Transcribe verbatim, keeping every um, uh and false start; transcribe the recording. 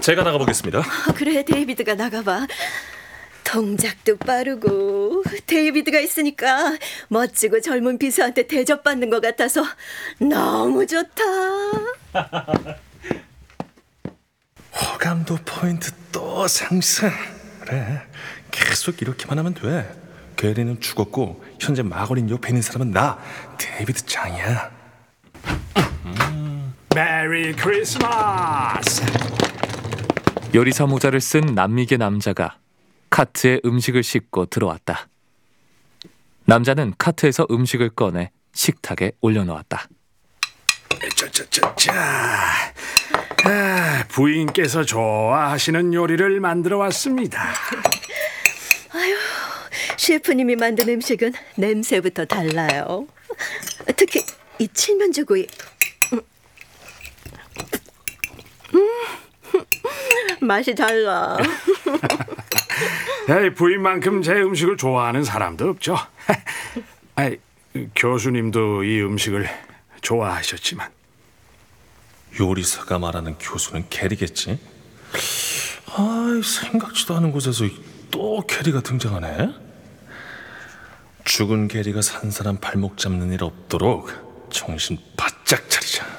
제가 나가보겠습니다. 어, 그래, 데이비드가 나가봐. 동작도 빠르고 데이비드가 있으니까 멋지고 젊은 비서한테 대접받는 것 같아서 너무 좋다. 호감도 포인트 또 상승. 그래, 계속 이렇게만 하면 돼. 게리는 죽었고 현재 마거린 옆에 있는 사람은 나, 데이비드 짱이야. 음. 메리 크리스마스. 요리사 모자를 쓴 남미계 남자가 카트에 음식을 싣고 들어왔다. 남자는 카트에서 음식을 꺼내 식탁에 올려놓았다. 짜짜짜짜. 아, 부인께서 좋아하시는 요리를 만들어 왔습니다. 아유, 셰프님이 만든 음식은 냄새부터 달라요. 특히 이 칠면조구이. 음, 맛이 달라. 에이, 부인만큼 제 음식을 좋아하는 사람도 없죠. 아이, 교수님도 이 음식을 좋아하셨지만. 요리사가 말하는 교수는 게리겠지? 아이, 생각지도 않은 곳에서 또 게리가 등장하네. 죽은 게리가 산 사람 발목 잡는 일 없도록 정신 바짝 차리자.